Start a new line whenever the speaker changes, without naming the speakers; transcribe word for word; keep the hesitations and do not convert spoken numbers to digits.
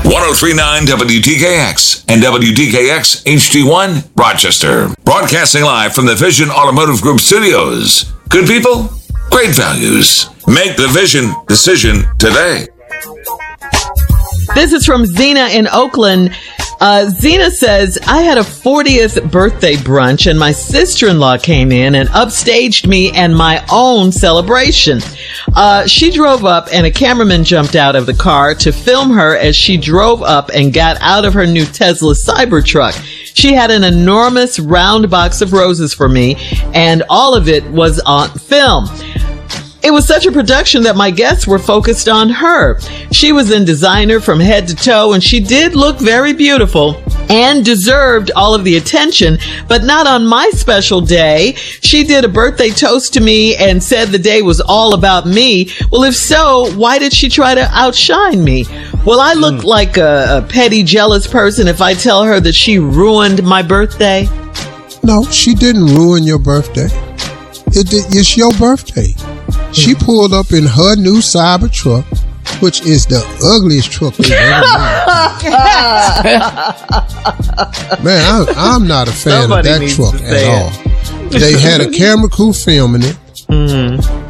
oh three point nine W D K X and W D K X H D one, Rochester. Broadcasting live from the Vision Automotive Group studios. Good people, great values. Make the Vision decision today.
This is from Zena in Oakland. Uh, Zena says, I had a fortieth birthday brunch and my sister-in-law came in and upstaged me and my own celebration. Uh, she drove up and a cameraman jumped out of the car to film her as she drove up and got out of her new Tesla Cybertruck. She had an enormous round box of roses for me and all of it was on film. It was such a production that my guests were focused on her. She was in designer from head to toe, and she did look very beautiful and deserved all of the attention, but not on my special day. She did a birthday toast to me and said the day was all about me. Well, if so, why did she try to outshine me? Will I look mm. like a, a petty, jealous person if I tell her that she ruined my birthday?
No, she didn't ruin your birthday. It, it's your birthday. She pulled up in her new Cybertruck, which is the ugliest truck they've ever made. Man, I'm, I'm not a fan Somebody of that truck at all. They had a camera crew filming it. Mm-hmm.